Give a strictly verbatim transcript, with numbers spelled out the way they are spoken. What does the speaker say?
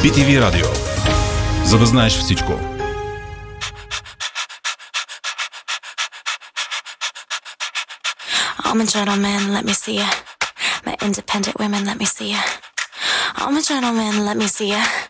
Би Ти Ви Радио. За да знаеш всичко. I'm a gentleman, let me see ya. My independent women, let me see ya. I'm a gentleman, let me see ya.